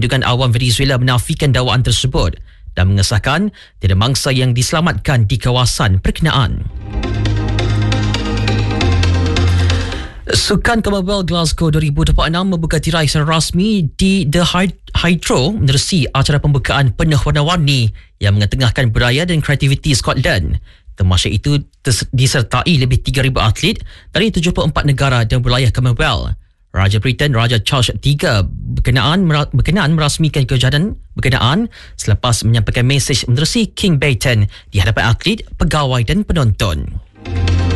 Perlindungan Awam Venezuela menafikan dakwaan tersebut dan mengesahkan tiada mangsa yang diselamatkan di kawasan berkenaan. Sukan Commonwealth Glasgow 2026 membuka tirai secara rasmi di The Hydro menerusi acara pembukaan penuh warna-warni yang mengetengahkan budaya dan kreativiti Scotland. Temasya itu disertai lebih 3,000 atlet dari 74 negara dan wilayah Commonwealth. Raja Britain Raja Charles III berkenaan merasmikan kejuaraan berkenaan selepas menyampaikan mesej menerusi King Baiton di hadapan atlet, pegawai dan penonton.